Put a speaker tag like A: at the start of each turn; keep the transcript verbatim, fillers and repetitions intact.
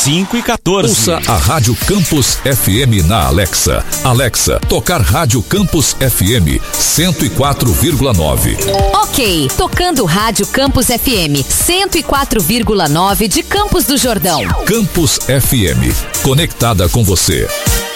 A: cinco e quatorze.
B: Ouça a Rádio Campus F M na Alexa. Alexa, tocar Rádio Campus F M cento e quatro vírgula nove.
C: Ok, tocando Rádio Campus F M cento e quatro vírgula nove de Campos do Jordão.
B: Campus F M, conectada com você.